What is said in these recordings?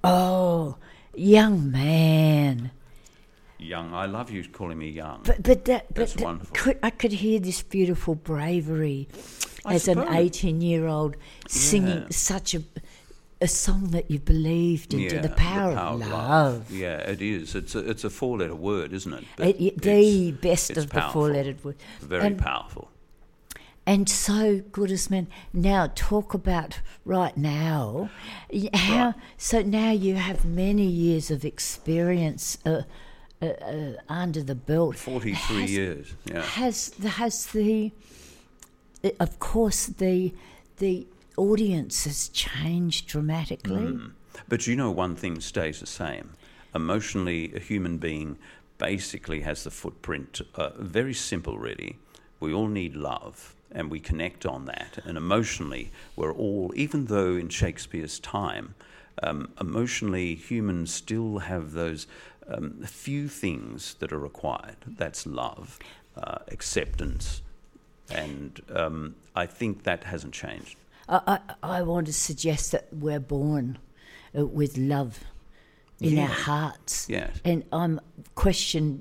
Oh, young man. Young. I love you calling me young. That's wonderful. I could hear this beautiful bravery I as an suppose. 18-year-old singing such a song that you believed into, the power of love. Yeah, it is. It's a four-letter word, isn't it? The best it's of the powerful. four-lettered word. Very powerful. And so, Goodness man, now talk about right now. So now you have many years of experience under the belt. 43 years. Yeah. Has the of course the audience has changed dramatically. But you know, one thing stays the same. Emotionally, a human being basically has the footprint, very simple really. We all need love, and we connect on that. And emotionally, we're all, even though in Shakespeare's time, emotionally humans still have those few things that are required. That's love, acceptance, and I think that hasn't changed. I want to suggest that we're born with love in our hearts. Yes. And I'm question,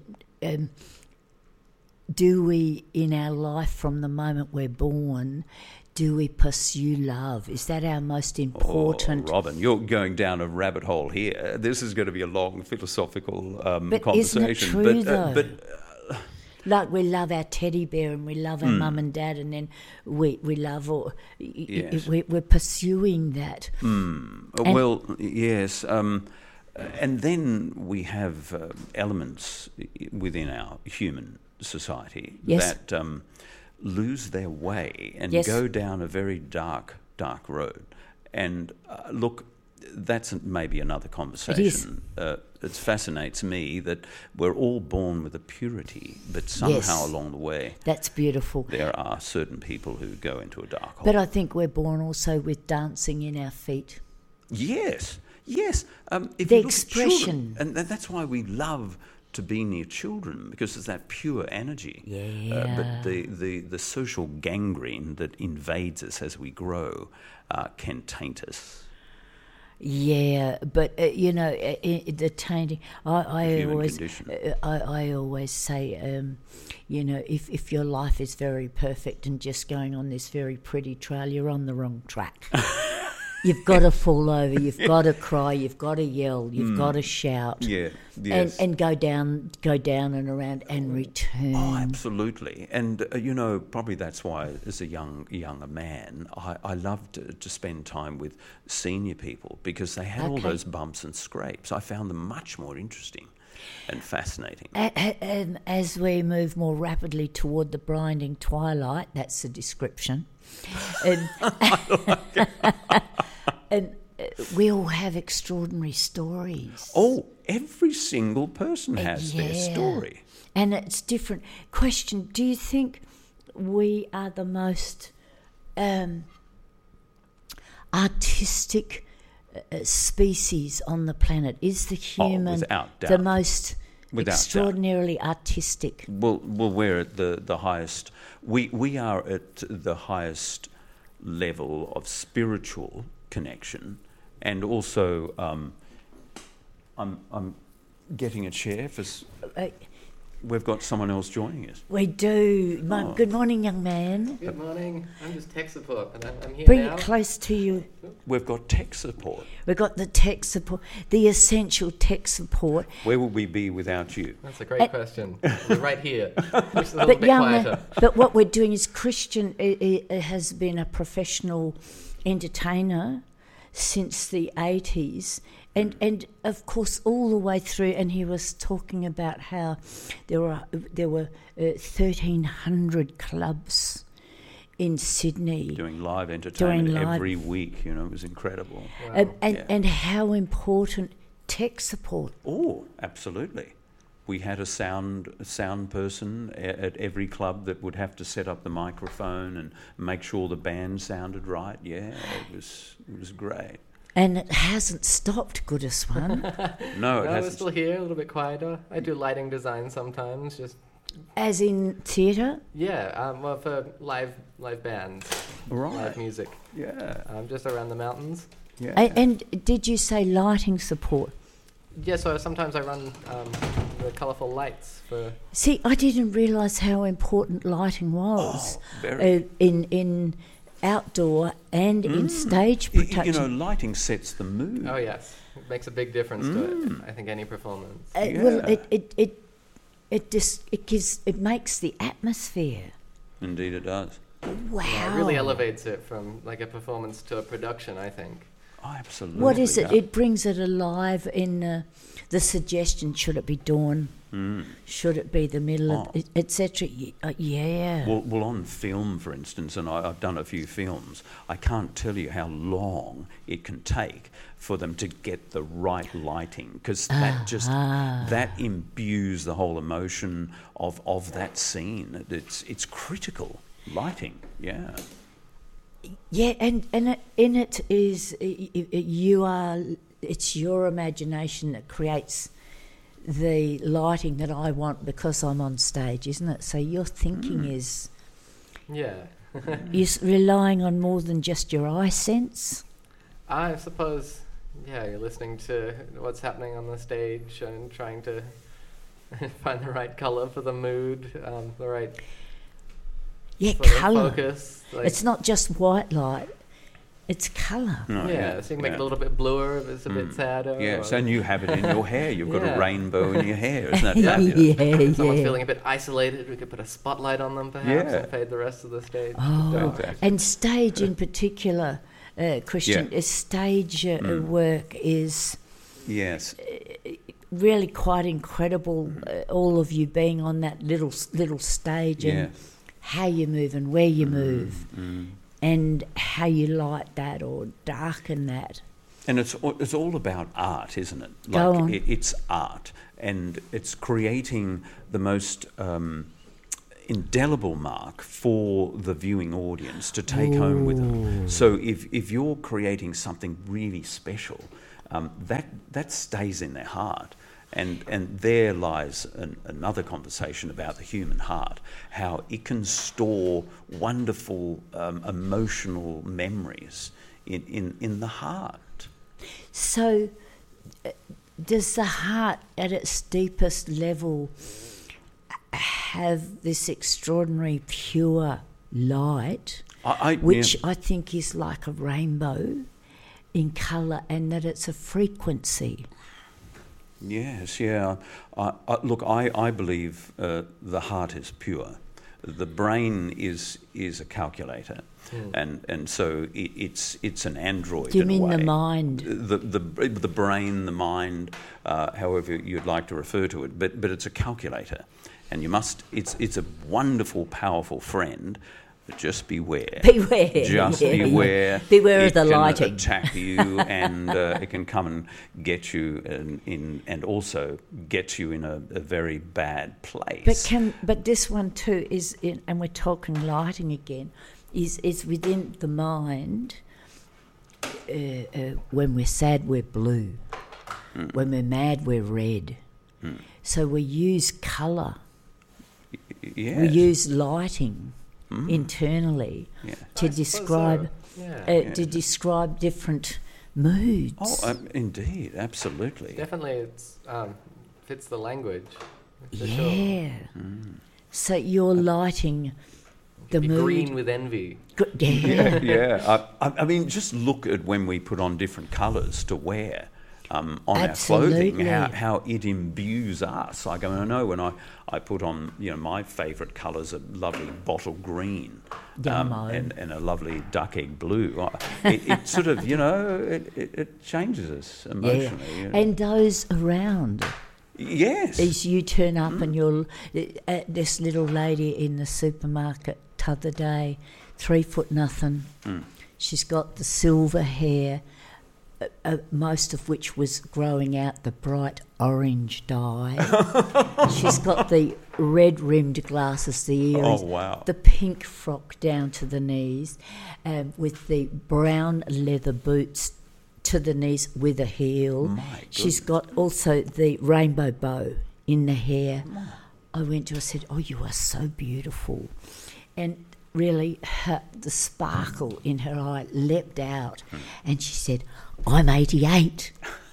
do we, in our life from the moment we're born, do we pursue love? Is that our most important? Oh, Robin, you're going down a rabbit hole here. This is going to be a long philosophical conversation. Isn't it true, though? Like we love our teddy bear and we love our mum and dad, and then we love, or we're pursuing that. Well, yes. And then we have elements within our human society that lose their way and go down a very dark road. And look, that's maybe another conversation. It fascinates me that we're all born with a purity, but somehow along the way, that's beautiful. There are certain people who go into a dark hole. But I think we're born also with dancing in our feet. Yes. If the you look expression, at children, and that's why we love to be near children, because it's that pure energy. But the social gangrene that invades us as we grow can taint us. Yeah, but the tainting. I always say, if your life is very perfect and just going on this very pretty trail, you're on the wrong track. You've got to fall over. You've got to cry. You've got to yell. You've got to shout. And go down and around and return. Oh, absolutely. And probably that's why, as a younger man, I loved to spend time with senior people, because they had all those bumps and scrapes. I found them much more interesting and fascinating. As we move more rapidly toward the blinding twilight, that's the description. And we all have extraordinary stories. Oh, every single person has their story. And it's different. Question, do you think we are the most artistic species on the planet? Is the human the most extraordinarily artistic? Well, we're at the highest. We are at the highest level of spiritual connection, and also I'm getting a chair for. We've got someone else joining us. We do. Good morning, young man. Good morning. I'm just tech support, and I'm here Bring now. it close to you. We've got tech support. We've got the tech support, the essential tech support. Where would we be without you? That's a great question. We're right here. Just a little bit quieter. But what we're doing is Christian has been a professional entertainer since the 80s. And of course, all the way through, and he was talking about how there were 1,300 clubs in Sydney doing live entertainment every week. It was incredible. Wow. And how important tech support. Oh, absolutely. We had a sound person at every club that would have to set up the microphone and make sure the band sounded right. Yeah, it was great. And it hasn't stopped, Goodest one. No, it hasn't. We're still here, a little bit quieter. I do lighting design sometimes, just... As in theatre? Yeah, for live bands, right. live music. Yeah. Just around the mountains. Yeah. And did you say lighting support? Yeah, so sometimes I run the colourful lights for... See, I didn't realise how important lighting was very. in outdoor and in stage production. Lighting sets the mood. Oh, yes. It makes a big difference to it, I think, any performance. Well, it makes the atmosphere. Indeed it does. Wow. Yeah, it really elevates it from like a performance to a production, I think. Oh, absolutely. What is it? It brings it alive in the suggestion, should it be dawn? Should it be the middle of, etc.? Yeah. Well, on film, for instance, and I've done a few films, I can't tell you how long it can take for them to get the right lighting, because that imbues the whole emotion of that scene. It's critical. Lighting, yeah. Yeah, and in it is it's your imagination that creates the lighting that I want because I'm on stage, isn't it? So your thinking is... Yeah. You're relying on more than just your eye sense? I suppose, yeah, you're listening to what's happening on the stage and trying to find the right colour for the mood, the right... Yeah, colour. Focus, it's not just white light, it's colour. No, so you can make it a little bit bluer if it's a bit sadder. Yes, and you have it in your hair. You've got a rainbow in your hair. Isn't that fabulous? If someone's feeling a bit isolated, we could put a spotlight on them perhaps and fade the rest of the stage. Oh, exactly. And stage in particular, Christian, stage work is... Yes. Really quite incredible, all of you being on that little stage and how you move and where you move and how you light that or darken that. And it's all about art, isn't it? Go on. It's art, and it's creating the most indelible mark for the viewing audience to take home with them. So if you're creating something really special, that stays in their heart. And there lies another conversation about the human heart, how it can store wonderful emotional memories in the heart. So does the heart at its deepest level have this extraordinary pure light, which I think is like a rainbow in colour, and that it's a frequency? Yes, yeah. Look, I believe the heart is pure. The brain is a calculator, and so it's an android. Do you in mean a way. the mind? The brain, the mind, however you'd like to refer to it, but it's a calculator, and it's a wonderful, powerful friend. But just beware. Beware. Just beware. Beware of the lighting. It can attack you, and it can come and get you, and also get you in a very bad place. But this one too is, and we're talking lighting again, is within the mind. When we're sad, we're blue. When we're mad, we're red. So we use colour. Yes. We use lighting. Internally to describe describe different moods. Oh, indeed, absolutely. Definitely, it's fits the language. For sure. So you're lighting the mood. Green with envy. Yeah. I mean, just look at when we put on different colours to wear. On Absolutely. our clothing, how it imbues us. Like, I know when I put on, my favourite colours are lovely bottle green and a lovely duck egg blue. It sort of, it changes us emotionally. Yeah. And those around. Yes. As you turn up and you're this little lady in the supermarket t'other day, 3 foot nothing. She's got the silver hair. Most of which was growing out the bright orange dye. She's got the red-rimmed glasses, the earrings, the pink frock down to the knees, with the brown leather boots to the knees with a heel. She's got also the rainbow bow in the hair. I went to her and said, "Oh, you are so beautiful." And really, the sparkle in her eye leapt out, and she said, "I'm 88."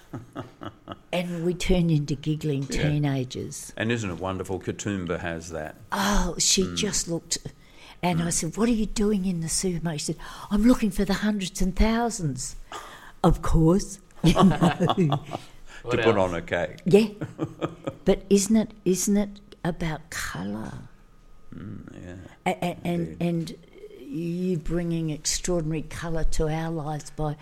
And we turned into giggling teenagers. And isn't it wonderful? Katoomba has that. Oh, she just looked... And I said, "What are you doing in the supermarket?" She said, "I'm looking for the hundreds and thousands." Of course. You know. To put on a cake. Yeah. But isn't it about colour? Yeah. And you bringing extraordinary colour to our lives by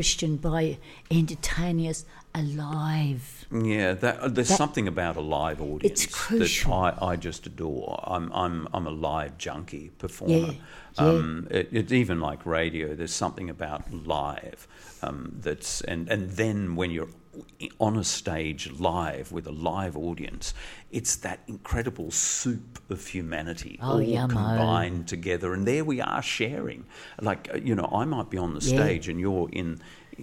entertaining us alive. Yeah, there's something about a live audience. It's crucial. That I just adore. I'm a live junkie performer. Yeah. It's even like radio. There's something about live that's and then when you're on a stage live with a live audience, it's that incredible soup of humanity all combined together, and there we are sharing. Like I might be on the stage and you're in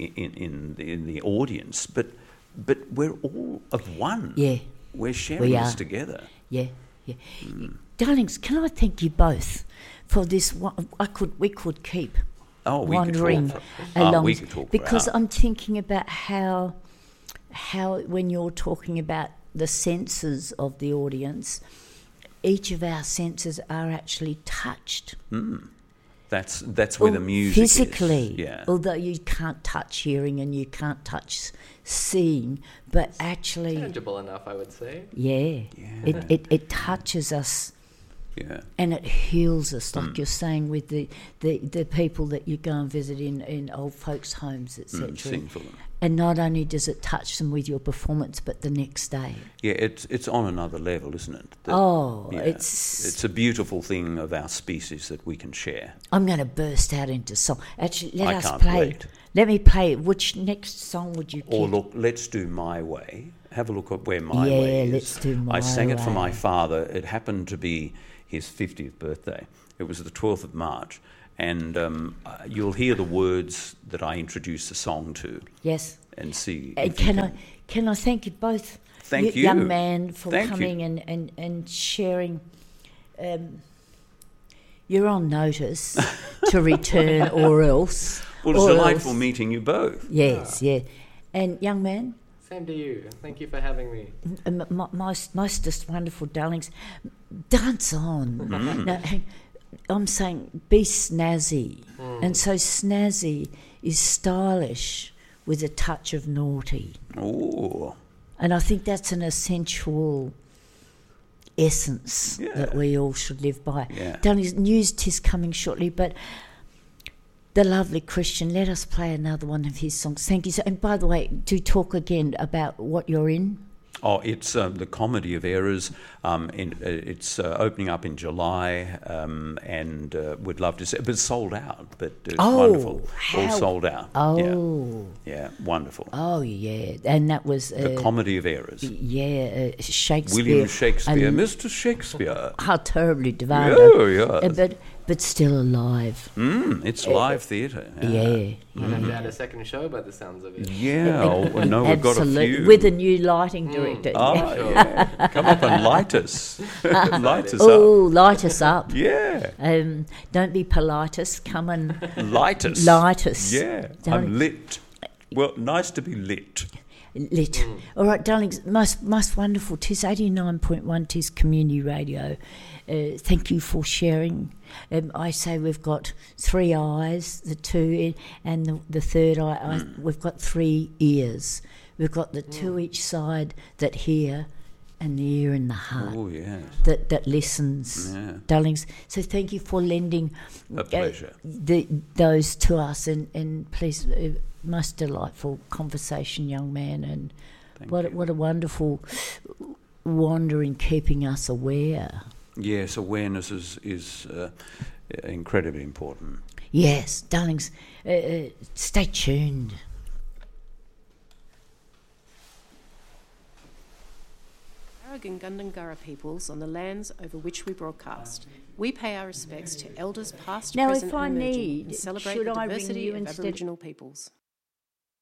the audience, but we're all of one. Yeah, we're sharing this together. Yeah. Darlings, can I thank you both for this? We could keep wandering along we could talk because I'm thinking about how when you're talking about the senses of the audience, each of our senses are actually touched. That's where the music physically, is. Yeah. Although you can't touch hearing and you can't touch seeing, but actually tangible enough, I would say. Yeah. It touches us. Yeah. And it heals us, like you're saying, with the people that you go and visit in old folks' homes, etc. Sing for them. And not only does it touch them with your performance, but the next day. Yeah, it's on another level, isn't it? It's a beautiful thing of our species that we can share. I'm going to burst out into song. Actually, let us can't play. wait. Let me play. Which next song would you Or pick? look, let's do My Way. Have a look at where My Way is. Yeah, let's do My Way. I sang it for my father. It happened to be his 50th birthday. It was the 12th of March. And you'll hear the words that I introduce the song to. Yes. And see. Can I thank you both, thank you, young man, for thank coming you. and sharing. You're on notice to return or else. Well, it's delightful meeting you both. Yes, yeah. And young man. Same to you. Thank you for having me. Most wonderful darlings. Dance on. Now, I'm saying be snazzy. And so snazzy is stylish with a touch of naughty. Oh. And I think that's an essential essence that we all should live by. Yeah. Darlings, news 'tis coming shortly, but the lovely Christian, let us play another one of his songs. Thank you. And by the way, do talk again about what you're in. Oh, it's the Comedy of Errors. It's opening up in July, and we'd love to see it. But it's sold out, but it's wonderful. All sold out. Oh. Yeah, wonderful. Oh, yeah. And that was... the Comedy of Errors. Yeah, Shakespeare. William Shakespeare. Mr. Shakespeare. How terribly divided. Yeah. But still alive. It's live theatre. Yeah. We'll have to add a second show by the sounds of it. Yeah. No, we've got a few. With a new lighting director. Yeah. Come up and light us. Light us up. Oh, light us up. Yeah. Don't be politest. Come and light us. Light us. Yeah. I'm lit. Well, nice to be lit. Lit. All right, darlings, most wonderful. 'Tis 89.1, 'tis community radio. Thank you for sharing. I say we've got 3 eyes, the 2, and the third eye. We've got 3 ears. We've got the 2 each side that hear, and the ear in the heart that listens, darlings. So thank you for lending a pleasure those to us, and please, most delightful conversation, young man, and what a wonderful wandering, keeping us aware. Yes, awareness is incredibly important. Yes, darlings, stay tuned. And Gundungurra peoples on the lands over which we broadcast. We pay our respects to elders past, present and emerging, and celebrate the diversity of Aboriginal peoples.